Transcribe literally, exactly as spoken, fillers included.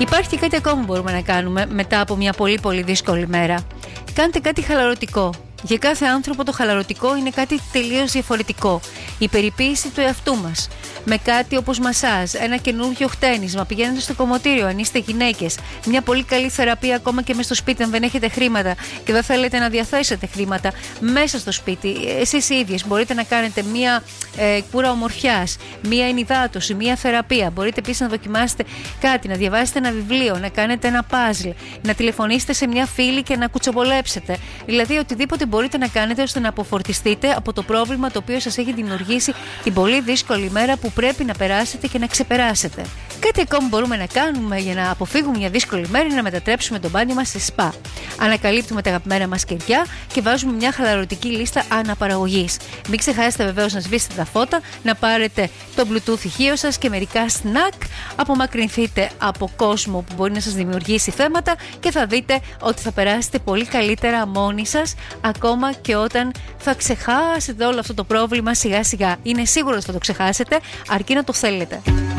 Υπάρχει και κάτι ακόμα που μπορούμε να κάνουμε μετά από μια πολύ πολύ δύσκολη μέρα. Κάντε κάτι χαλαρωτικό. Για κάθε άνθρωπο το χαλαρωτικό είναι κάτι τελείως διαφορετικό. Η περιποίηση του εαυτού μας. Με κάτι όπως μασάζ, ένα καινούργιο χτένισμα, πηγαίνετε στο κομμωτήριο αν είστε γυναίκες. Μια πολύ καλή θεραπεία ακόμα και μέσα στο σπίτι, αν δεν έχετε χρήματα και δεν θέλετε να διαθέσετε χρήματα. Μέσα στο σπίτι, εσείς οι ίδιες μπορείτε να κάνετε μια ε, κούρα ομορφιάς, μια ενυδάτωση, μια θεραπεία. Μπορείτε επίσης να δοκιμάσετε κάτι, να διαβάσετε ένα βιβλίο, να κάνετε ένα παζλ, να τηλεφωνήσετε σε μια φίλη και να κουτσομπολέψετε. Δηλαδή, οτιδήποτε μπορείτε να κάνετε ώστε να αποφορτιστείτε από το πρόβλημα το οποίο σας έχει δημιουργήσει την πολύ δύσκολη μέρα που πρέπει να περάσετε και να ξεπεράσετε. Κάτι ακόμα μπορούμε να κάνουμε για να αποφύγουμε μια δύσκολη μέρα είναι να μετατρέψουμε το μπάνιο μας σε σπα. Ανακαλύπτουμε τα αγαπημένα μας κεριά και βάζουμε μια χαλαρωτική λίστα αναπαραγωγής. Μην ξεχάσετε βεβαίως να σβήσετε τα φώτα, να πάρετε το Bluetooth ηχείο σας και μερικά snack. Απομακρυνθείτε από κόσμο που μπορεί να σας δημιουργήσει θέματα και θα δείτε ότι θα περάσετε πολύ καλύτερα μόνοι σας, ακόμα και όταν θα ξεχάσετε όλο αυτό το πρόβλημα σιγά σιγά. Είναι σίγουρο ότι θα το ξεχάσετε, αρκεί να το θέλετε.